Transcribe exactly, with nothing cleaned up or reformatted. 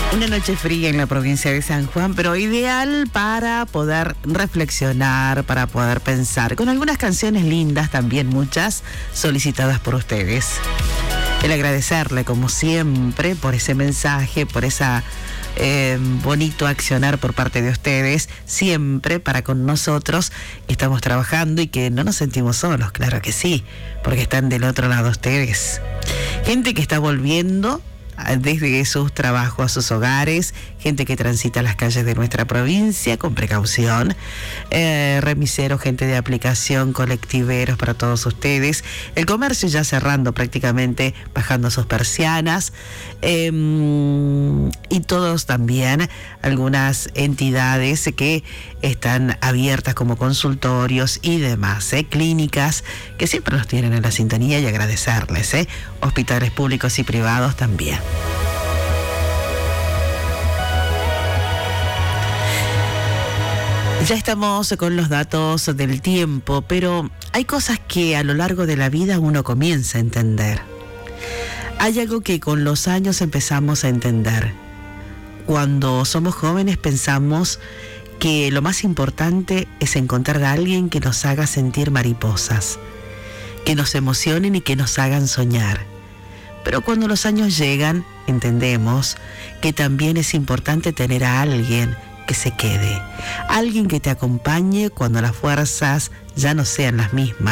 Una noche fría en la provincia de San Juan, pero ideal para poder reflexionar, para poder pensar, con algunas canciones lindas, también muchas solicitadas por ustedes. El agradecerle, como siempre, por ese mensaje, por esa eh, bonito accionar por parte de ustedes, siempre para con nosotros. Estamos trabajando y que no nos sentimos solos, claro que sí, porque están del otro lado ustedes. Gente que está volviendo desde sus trabajos a sus hogares, gente que transita las calles de nuestra provincia con precaución, eh, remiseros, gente de aplicación, colectiveros para todos ustedes, el comercio ya cerrando prácticamente, bajando sus persianas, eh, y todos también, algunas entidades que están abiertas como consultorios y demás, eh, clínicas que siempre nos tienen en la sintonía y agradecerles, eh, hospitales públicos y privados también. Ya estamos con los datos del tiempo, pero hay cosas que a lo largo de la vida uno comienza a entender. Hay algo que con los años empezamos a entender. Cuando somos jóvenes pensamos que lo más importante es encontrar a alguien que nos haga sentir mariposas, que nos emocionen y que nos hagan soñar. Pero cuando los años llegan, entendemos que también es importante tener a alguien que se quede, alguien que te acompañe cuando las fuerzas ya no sean las mismas.